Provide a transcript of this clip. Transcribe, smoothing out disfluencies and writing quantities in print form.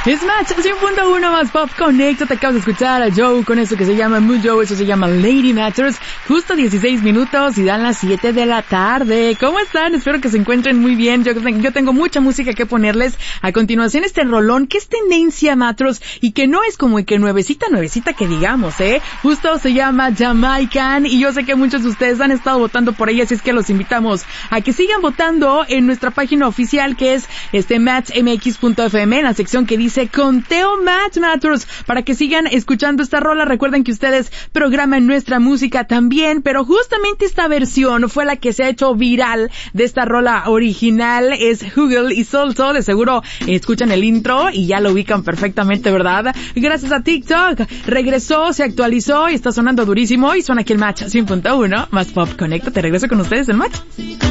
Es Match 100.1 más Pop Connect. Te acabas de escuchar a Joe con eso que se llama Mood Joe, eso se llama Lady Matters. Justo 16 minutos y dan las 7 de la tarde. ¿Cómo están? Espero que se encuentren muy bien. Yo tengo mucha música que ponerles. A continuación este rolón que es tendencia Matros y que no es como que nuevecita que digamos, Justo se llama Jamaican y yo sé que muchos de ustedes han estado votando por ella, así es que los invitamos a que sigan votando en nuestra página oficial que es matchmx.fm en la sección que dice Conteo Match Matters, para que sigan escuchando esta rola. Recuerden que ustedes programan nuestra música también, pero justamente esta versión fue la que se ha hecho viral de esta rola original. Es Hugel y Solso, de seguro escuchan el intro y ya lo ubican perfectamente, ¿verdad? Gracias a TikTok regresó, se actualizó y está sonando durísimo y suena aquí el Match 100.1 más Pop Connect. Te regreso con ustedes el Match.